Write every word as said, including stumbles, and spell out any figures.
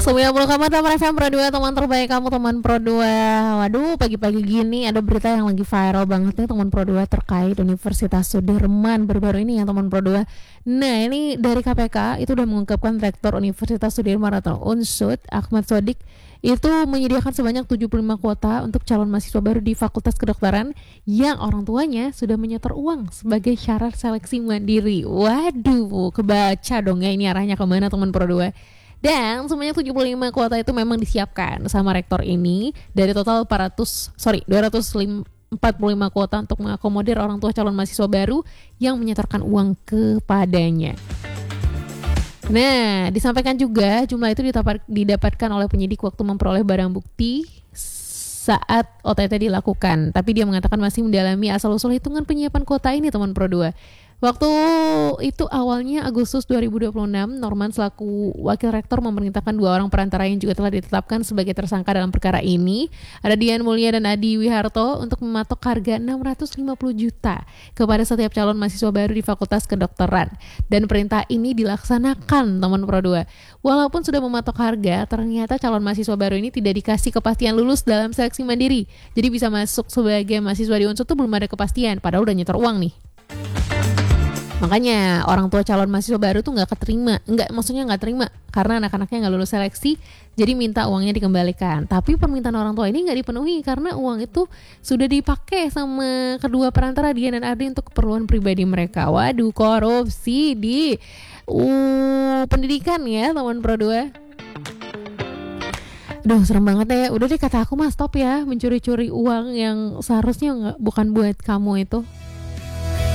sembilan puluh koma delapan F M Pro dua, teman terbaik kamu, teman Pro dua. Waduh, pagi-pagi gini ada berita yang lagi viral banget nih teman Pro dua terkait Universitas Sudirman baru-baru ini ya teman Pro dua. Nah, ini dari K P K itu udah mengungkapkan Rektor Universitas Sudirman atau Unsud, Ahmad Sodik, itu menyediakan sebanyak tujuh puluh lima kuota untuk calon mahasiswa baru di Fakultas Kedokteran yang orang tuanya sudah menyetor uang sebagai syarat seleksi mandiri. Waduh, kebaca dong ya ini arahnya kemana teman Pro dua. Dan sebanyak tujuh puluh lima kuota itu memang disiapkan sama rektor ini dari total empat ratus, sorry, dua ratus empat puluh lima kuota untuk mengakomodir orang tua calon mahasiswa baru yang menyetorkan uang kepadanya. Nah, disampaikan juga jumlah itu didapatkan oleh penyidik waktu memperoleh barang bukti saat O T T dilakukan. Tapi dia mengatakan masih mendalami asal-usul hitungan penyiapan kuota ini teman Pro dua. Waktu itu awalnya Agustus dua ribu dua puluh enam, Norman selaku wakil rektor memerintahkan dua orang perantara yang juga telah ditetapkan sebagai tersangka dalam perkara ini, ada Dian Mulia dan Adi Wiharto, untuk mematok harga enam ratus lima puluh juta kepada setiap calon mahasiswa baru di Fakultas Kedokteran. Dan perintah ini dilaksanakan teman Pro dua. Walaupun sudah mematok harga, ternyata calon mahasiswa baru ini tidak dikasih kepastian lulus dalam seleksi mandiri. Jadi bisa masuk sebagai mahasiswa di Unsud tuh belum ada kepastian, padahal udah nyetor uang nih. Makanya orang tua calon mahasiswa baru tuh nggak keterima, nggak maksudnya nggak terima karena anak-anaknya nggak lulus seleksi, jadi minta uangnya dikembalikan. Tapi permintaan orang tua ini nggak dipenuhi karena uang itu sudah dipakai sama kedua perantara Dian dan Adi untuk keperluan pribadi mereka. Waduh, korupsi di uh, pendidikan ya teman Pro dua. Duh, serem banget ya. Udah deh, kata aku mah stop ya mencuri-curi uang yang seharusnya nggak, bukan buat kamu itu.